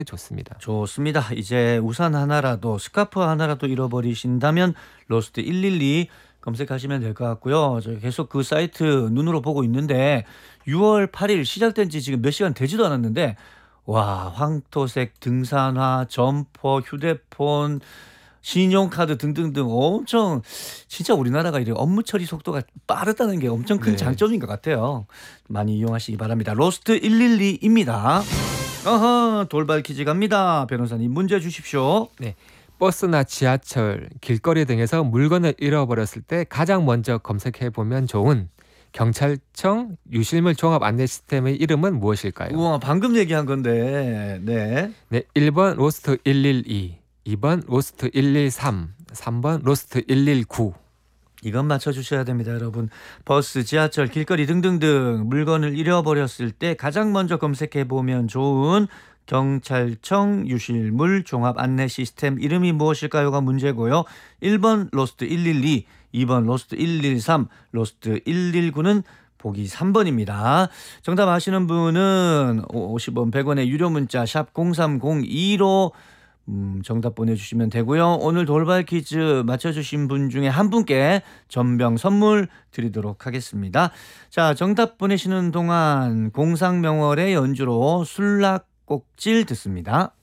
좋습니다. 좋습니다. 이제 우산 하나라도 스카프 하나라도 잃어버리신다면 로스트 112 검색하시면 될 것 같고요. 저 계속 그 사이트 눈으로 보고 있는데 6월 8일 시작된 지 지금 몇 시간 되지도 않았는데 와, 황토색 등산화, 점퍼, 휴대폰, 신용카드 등등등 엄청 진짜 우리나라가 이래 업무 처리 속도가 빠르다는 게 엄청 큰 네. 장점인 것 같아요. 많이 이용하시기 바랍니다. 로스트 112입니다. 어허, 돌발 퀴즈 갑니다. 변호사님 문제 주십시오. 네. 버스나 지하철, 길거리 등에서 물건을 잃어버렸을 때 가장 먼저 검색해 보면 좋은 경찰청 유실물 종합 안내 시스템의 이름은 무엇일까요? 우와, 방금 얘기한 건데. 네. 네, 1번 로스트 112, 2번 로스트 113, 3번 로스트 119. 이건 맞춰주셔야 됩니다, 여러분. 버스, 지하철, 길거리 등등등 물건을 잃어버렸을 때 가장 먼저 검색해보면 좋은 경찰청 유실물 종합 안내 시스템 이름이 무엇일까요가 문제고요. 1번 로스트 112, 2번 로스트 113, 로스트 119는 보기 3번입니다. 정답 아시는 분은 50원 100원의 유료 문자 샵 0302로 정답 보내주시면 되고요. 오늘 돌발 퀴즈 맞춰주신 분 중에 한 분께 전병 선물 드리도록 하겠습니다. 자, 정답 보내시는 동안 공상명월의 연주로 술락꼭질 듣습니다.